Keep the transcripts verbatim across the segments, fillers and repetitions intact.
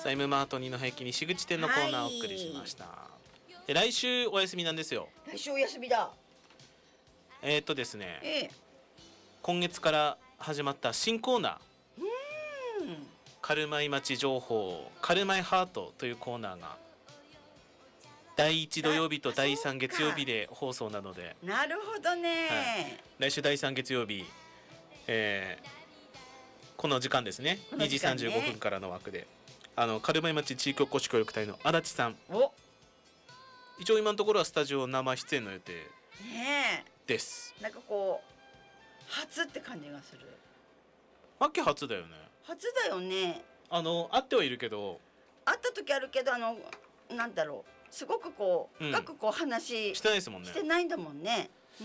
タイムマート二戸駅西口店のコーナーをお送りしました、はい、で来週お休みなんですよ。 来週お休みだ。 えー、っとですね、 ええ、 今月から始まった新コーナー、 うーん、 カルマイ町情報カルマイハートというコーナーがだいいち土曜日とだいさん月曜日で放送なので。 なるほどね、 はい、来週だいさん月曜日、えー、この時間ですね、 この時間ね、 にじさんじゅうごふんからの枠であのカルマイ町地域おこし協力隊の足立さん、 お、 一応今のところはスタジオ生出演の予定ねです。 え、なんかこう初って感じがする。 マッキー初だよね。 初だよね。 あの会ってはいるけど、 会った時あるけど、あのなんだろう、すごくこう深くこう話、 うん、してないですもんね。 してないんだもんね。うん。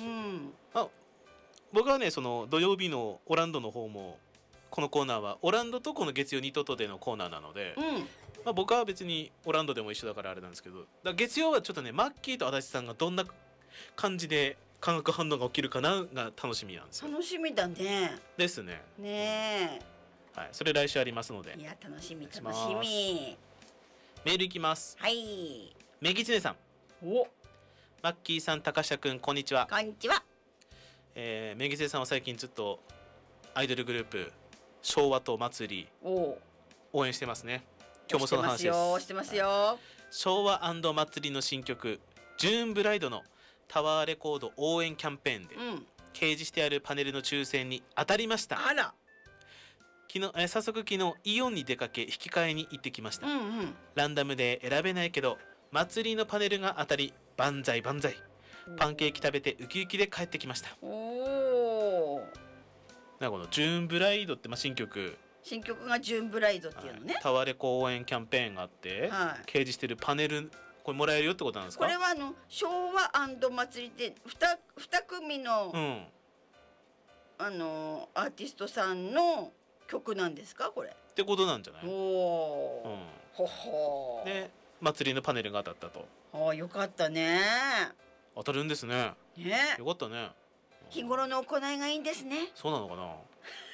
あ、僕はね、その土曜日のオランドの方もこのコーナーはオランドとこの月曜ニトトでのコーナーなので、 うん、 まあ、僕は別にオランドでも一緒だからあれなんですけど、だから月曜はちょっとね、マッキーと足立さんがどんな感じで化学反応が起きるかなが楽しみなんですよ。 楽しみだね。 ですね。 ねえ、はい、それ来週ありますので。 いや楽しみ楽しみ。 メールいきます。 はい。 めぎつねさん、 お、 マッキーさん、高下くん、こんにちは。 こんにちは。 えー、めぎつねさんは最近ずっとアイドルグループ昭和と祭りを応援してますね。今日もその話です。 してますよ。 昭和&祭りの新曲ジューンブライドのタワーレコード応援キャンペーンで、うん、掲示してあるパネルの抽選に当たりました。 あら、 昨日、えー、早速昨日イオンに出かけ引き換えに行ってきました、 うんうん、 ランダムで選べないけど祭りのパネルが当たり万歳万歳、パンケーキ食べてウキウキで帰ってきました。おー、なんかこのジューンブライドって、まあ、新曲新曲がジューンブライドっていうのね、 はい、タワレコ応援キャンペーンがあって、はい、掲示してるパネルこれもらえるよってことなんですか。 これはあの昭和&祭りで 2, 2組の、うん、あのアーティストさんの曲なんですかこれってことなんじゃない。お、うん、 ほほで祭りのパネルが当たったと。 ああ、よかったね。 当たるんですね。 ね、 よかったね。 日頃の行いがいいんですね。 そうなのかな